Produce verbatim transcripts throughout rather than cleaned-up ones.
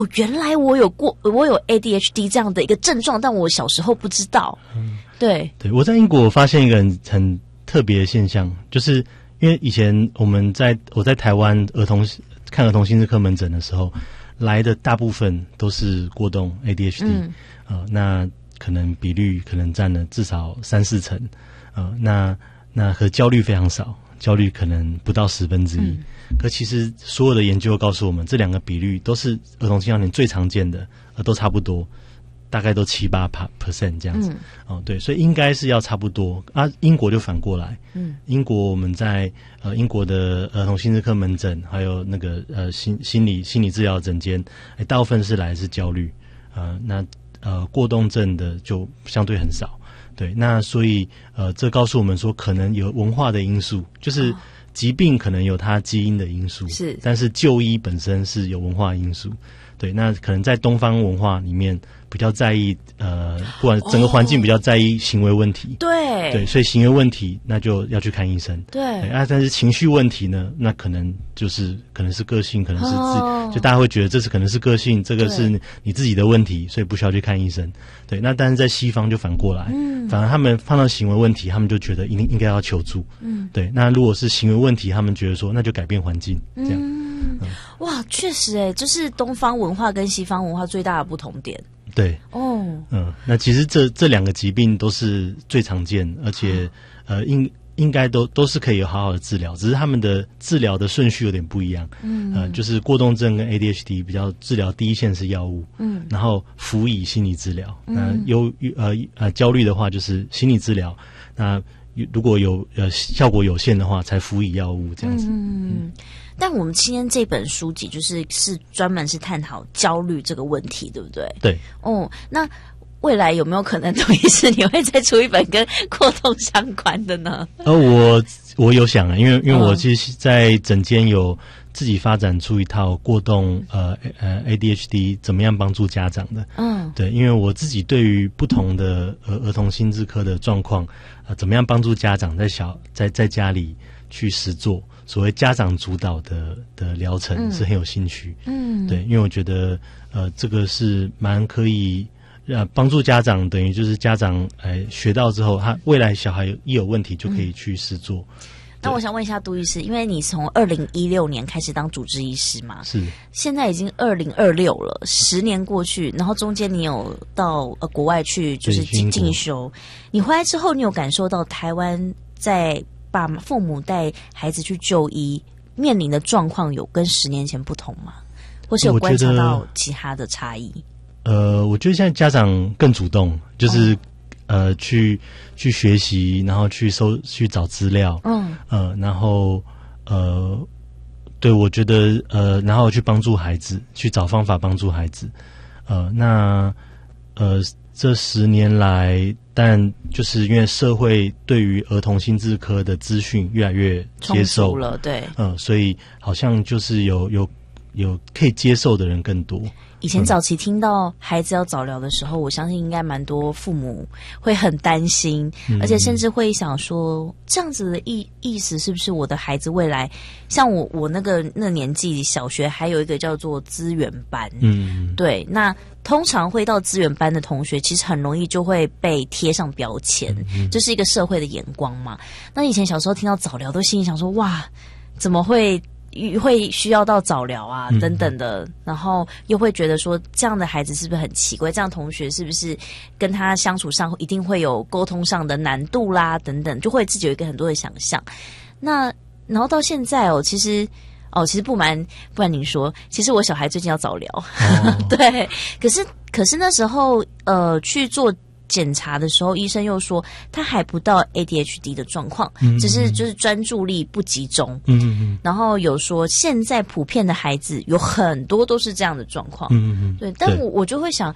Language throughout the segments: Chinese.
哦，原来我有过，我有 A D H D 这样的一个症状，但我小时候不知道。嗯，对， 对，我在英国发现一个很很特别的现象，就是因为以前我们在我在台湾儿童看儿童心智科门诊的时候，来的大部分都是过动 A D H D，嗯，呃，那可能比率可能占了至少三四成，呃，那那和焦虑非常少，焦虑可能不到十分之一。嗯，可其实所有的研究告诉我们，这两个比率都是儿童青少年最常见的，呃，都差不多，大概都七八 percent 这样子。嗯，哦，对，所以应该是要差不多啊。英国就反过来，嗯，英国我们在呃英国的儿童心智科门诊，还有那个呃心心理心理治疗诊间，哎，大部分是来自焦虑，呃，那呃过动症的就相对很少。对，那所以呃，这告诉我们说，可能有文化的因素，就是疾病可能有它基因的因素，是，但是就医本身是有文化因素。对，那可能在东方文化里面比较在意，呃，不管整个环境比较在意行为问题，哦，对对，所以行为问题那就要去看医生，对，对啊，但是情绪问题呢，那可能就是可能是个性，可能是自，哦，就大家会觉得这是可能是个性，这个是你自己的问题，所以不需要去看医生。对，那但是在西方就反过来，嗯，反而他们碰到行为问题，他们就觉得应应该要求助，嗯，对，那如果是行为问题，他们觉得说那就改变环境，这样。 嗯，嗯，哇，确实诶，就是东方文化跟西方文化最大的不同点。 对，哦，嗯，那其实这这两个疾病都是最常见，而且，嗯，呃，应应该都都是可以有好好的治疗，只是他们的治疗的顺序有点不一样。嗯，呃，就是过动症跟 A D H D 比较治疗第一线是药物，嗯，然后辅以心理治疗。嗯，那忧呃呃焦虑的话就是心理治疗，那如果有呃效果有限的话，才辅以药物这样子。嗯。嗯， 但我们今天这本书籍就是是专门是探讨焦虑这个问题，对不对？ 对。 哦，那未来有没有可能，杜医师你会再出一本跟过动相关的呢？ 呃，我我有想啊，因为因为我其实在诊间有自己发展出一套过动呃呃 A D H D 怎么样帮助家长的。嗯，对，因为我自己对于不同的儿儿童心智科的状况，呃，怎么样帮助家长在小在在家里去实作。所谓家长主导的的疗程是很有兴趣，嗯，对，因为我觉得呃这个是蛮可以呃帮助家长，等于就是家长哎学到之后，他未来小孩一有问题就可以去实作。嗯， 那我想问一下杜医师，因为你从二零一六年开始当主治医师嘛，是，现在已经二零二六了，十年过去，然后中间你有到呃国外去就是进进修，你回来之后，你有感受到台湾在把父母带孩子去就医面临的状况有跟十年前不同吗？或是有观察到其他的差异？ 呃，我觉得现在家长更主动，就是、哦、呃去去学习，然后去搜去找资料，嗯呃，然后呃，对，我觉得呃，然后去帮助孩子，去找方法帮助孩子，呃，那呃。这十年来，但就是因为社会对于儿童心智科的资讯越来越接受了，对， 嗯、呃，所以好像就是有有有可以接受的人更多。 以前早期听到孩子要早疗的时候，嗯，我相信应该蛮多父母会很担心，嗯，而且甚至会想说，这样子的意意思是不是我的孩子未来，像我我那个那年纪小学还有一个叫做资源班，嗯，对，那通常会到资源班的同学，其实很容易就会被贴上标签，嗯，这是一个社会的眼光嘛。那以前小时候听到早疗，都心里想说，哇，怎么会？会需要到早疗啊等等的，嗯，然后又会觉得说这样的孩子是不是很奇怪，这样同学是不是跟他相处上一定会有沟通上的难度啦等等，就会自己有一个很多的想象。那然后到现在哦，其实哦，其实不瞒不瞒您说，其实我小孩最近要早疗，哦，对，可是可是那时候呃去做检查的时候，医生又说他还不到 A D H D 的状况，嗯，只是就是专注力不集中。嗯嗯，然后有说现在普遍的孩子有很多都是这样的状况。嗯嗯，对，但我我就会想，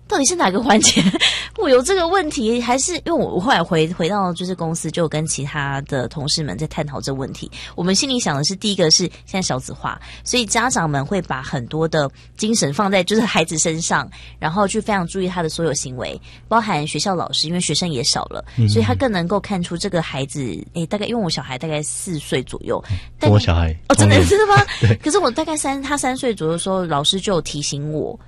到底是哪个环节我有这个问题，还是因为我我后来回回到就是公司，就跟其他的同事们在探讨这个问题。我们心里想的是，第一个是现在少子化，所以家长们会把很多的精神放在就是孩子身上，然后去非常注意他的所有行为，包含学校老师，因为学生也少了，嗯、所以他更能够看出这个孩子，诶，大概因为我小孩大概四岁左右， 跟我小孩哦，真的真的吗？ 对。 可是我大概三他三岁左右的时候，老师就有提醒我，